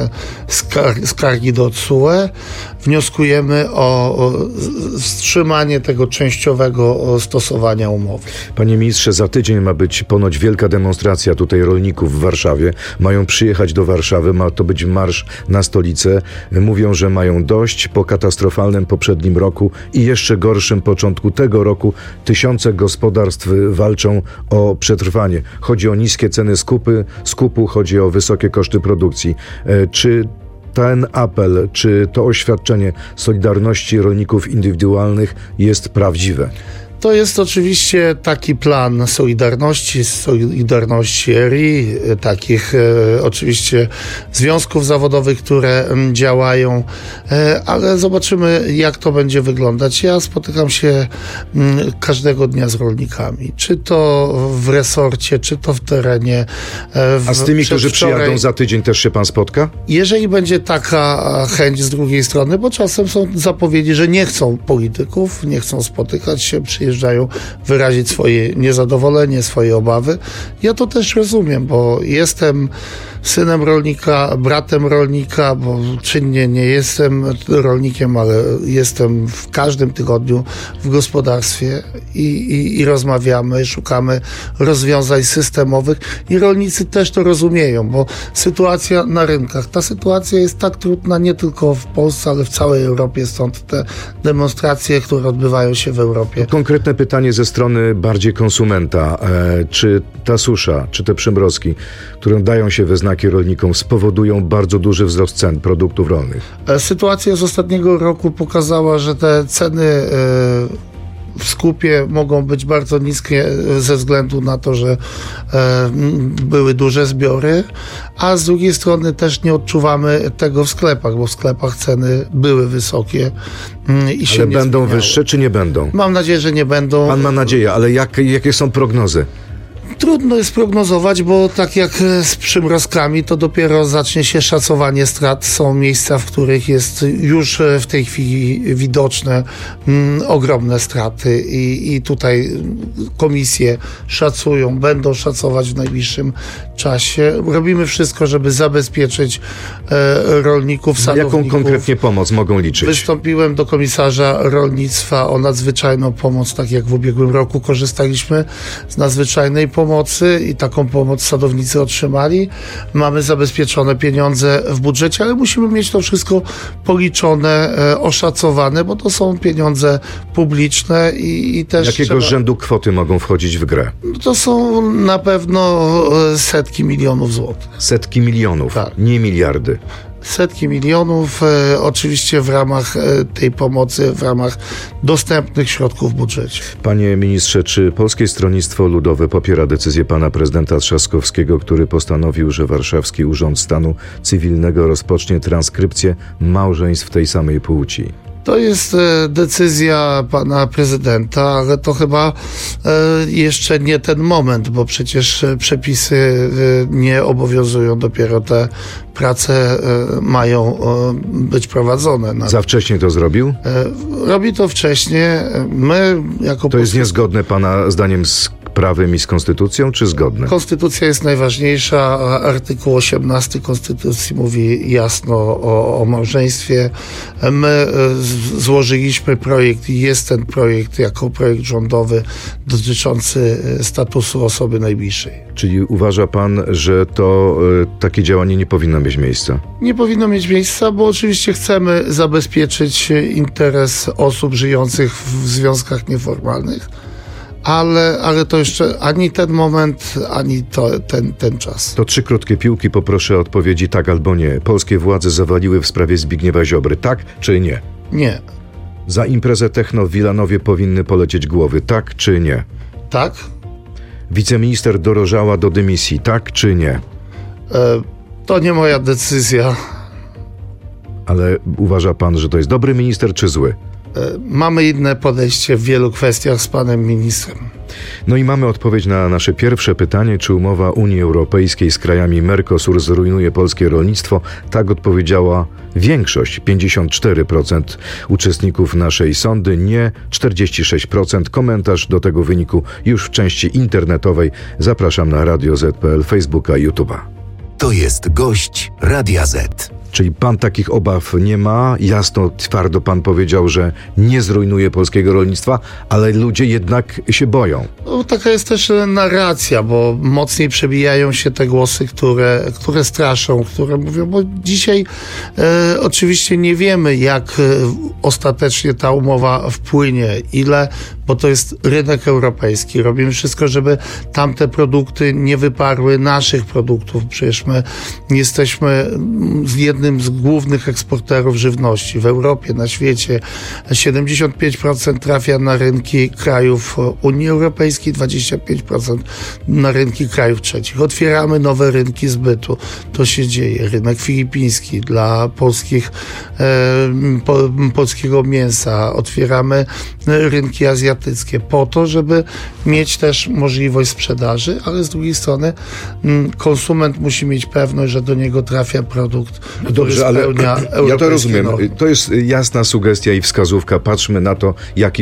skargi do TSUE. Wnioskujemy o wstrzymanie tego częściowego stosowania umowy. Panie ministrze, za tydzień ma być ponoć wielka demonstracja tutaj rolników w Warszawie. Mają przyjechać do Warszawy, ma to być marsz na stolicę. Mówią, że mają dość po katastrofalnym poprzednim roku i jeszcze gorszym początku tego roku. Tysiące gospodarstw walczą o przetrwanie. Chodzi o niskie ceny skupu, chodzi o wysokie koszty produkcji. Czy ten apel, czy to oświadczenie Solidarności Rolników Indywidualnych jest prawdziwe? To jest oczywiście taki plan Solidarności RI, takich oczywiście związków zawodowych, które działają, ale zobaczymy, jak to będzie wyglądać. Ja spotykam się każdego dnia z rolnikami, czy to w resorcie, czy to w terenie. A z tymi, którzy przyjadą za tydzień, też się pan spotka? Jeżeli będzie taka chęć z drugiej strony, bo czasem są zapowiedzi, że nie chcą polityków, nie chcą spotykać się, przyjeżdżają wyrazić swoje niezadowolenie, swoje obawy. Ja to też rozumiem, bo jestem synem rolnika, bratem rolnika, bo czynnie nie jestem rolnikiem, ale jestem w każdym tygodniu w gospodarstwie i rozmawiamy, szukamy rozwiązań systemowych i rolnicy też to rozumieją, bo sytuacja na rynkach, ta sytuacja jest tak trudna nie tylko w Polsce, ale w całej Europie, stąd te demonstracje, które odbywają się w Europie. Konkretne pytanie ze strony bardziej konsumenta. Czy ta susza, czy te przymrozki, które dają się we znaki rolnikom, spowodują bardzo duży wzrost cen produktów rolnych? Sytuacja z ostatniego roku pokazała, że te ceny w skupie mogą być bardzo niskie ze względu na to, że były duże zbiory, a z drugiej strony też nie odczuwamy tego w sklepach, bo w sklepach ceny były wysokie i się ale nie będą zmieniały. wyższe, czy nie będą? Mam nadzieję, że nie będą. Pan ma nadzieję, ale jakie są prognozy? Trudno jest prognozować, bo tak jak z przymrozkami, to dopiero zacznie się szacowanie strat. Są miejsca, w których jest już w tej chwili widoczne ogromne straty i tutaj komisje szacują, będą szacować w najbliższym czasie. Robimy wszystko, żeby zabezpieczyć rolników, sadowników. Jaką konkretnie pomoc mogą liczyć? Wystąpiłem do komisarza rolnictwa o nadzwyczajną pomoc, tak jak w ubiegłym roku korzystaliśmy z nadzwyczajnej pomocy i taką pomoc sadownicy otrzymali. Mamy zabezpieczone pieniądze w budżecie, ale musimy mieć to wszystko policzone, oszacowane, bo to są pieniądze publiczne i też jakiego rzędu kwoty mogą wchodzić w grę? To są na pewno setki milionów złotych. Setki milionów, tak. Nie miliardy. Setki milionów, oczywiście w ramach tej pomocy, w ramach dostępnych środków w budżecie. Panie ministrze, czy Polskie Stronnictwo Ludowe popiera decyzję pana prezydenta Trzaskowskiego, który postanowił, że Warszawski Urząd Stanu Cywilnego rozpocznie transkrypcję małżeństw tej samej płci? To jest decyzja pana prezydenta, ale to chyba jeszcze nie ten moment, bo przecież przepisy nie obowiązują, dopiero te prace mają być prowadzone. Za wcześnie to zrobił? Robi to wcześnie. My jako To jest niezgodne pana zdaniem z prawem i z konstytucją, czy zgodne? Konstytucja jest najważniejsza. Artykuł 18 Konstytucji mówi jasno o małżeństwie. My złożyliśmy projekt i jest ten projekt jako projekt rządowy dotyczący statusu osoby najbliższej. Czyli uważa pan, że to takie działanie nie powinno mieć miejsca? Nie powinno mieć miejsca, bo oczywiście chcemy zabezpieczyć interes osób żyjących w związkach nieformalnych. Ale to jeszcze ani ten moment, ani ten czas. To 3 krótkie piłki, poproszę o odpowiedzi tak albo nie. Polskie władze zawaliły w sprawie Zbigniewa Ziobry, tak czy nie? Nie. Za imprezę techno w Wilanowie powinny polecieć głowy, tak czy nie? Tak. Wiceminister Dorożała do dymisji, tak czy nie? To nie moja decyzja. Ale uważa pan, że to jest dobry minister czy zły? Mamy inne podejście w wielu kwestiach z panem ministrem. No i mamy odpowiedź na nasze pierwsze pytanie, czy umowa Unii Europejskiej z krajami Mercosur zrujnuje polskie rolnictwo. Tak odpowiedziała większość, 54% uczestników naszej sondy, nie 46%. Komentarz do tego wyniku już w części internetowej. Zapraszam na Radio Z.pl, Facebooka i YouTube'a. To jest gość Radia Z. Czyli pan takich obaw nie ma? Jasno, twardo pan powiedział, że nie zrujnuje polskiego rolnictwa, ale ludzie jednak się boją. No, taka jest też narracja, bo mocniej przebijają się te głosy, które straszą, które mówią, bo dzisiaj oczywiście nie wiemy, jak ostatecznie ta umowa wpłynie, bo to jest rynek europejski. Robimy wszystko, żeby tamte produkty nie wyparły naszych produktów. Przecież my jesteśmy jednym z głównych eksporterów żywności w Europie, na świecie. 75% trafia na rynki krajów Unii Europejskiej, 25% na rynki krajów trzecich. Otwieramy nowe rynki zbytu. To się dzieje. Rynek filipiński dla polskiego mięsa. Otwieramy rynki azjatyckie po to, żeby mieć też możliwość sprzedaży, ale z drugiej strony konsument musi mieć pewność, że do niego trafia produkt, który spełnia europejskie ja to rozumiem. normy. To jest jasna sugestia i wskazówka. Patrzmy na to, jaki